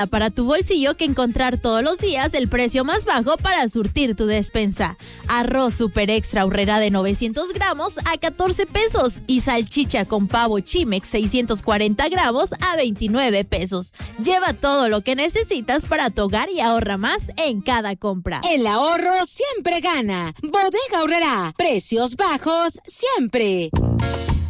Para tu bolsillo que encontrar todos los días el precio más bajo para surtir tu despensa. Arroz Super Extra Aurrera de 900 gramos a 14 pesos y salchicha con pavo Chimex 640 gramos a 29 pesos. Lleva todo lo que necesitas para tu hogar y ahorra más en cada compra. El ahorro siempre gana. Bodega Aurrera. Precios bajos siempre.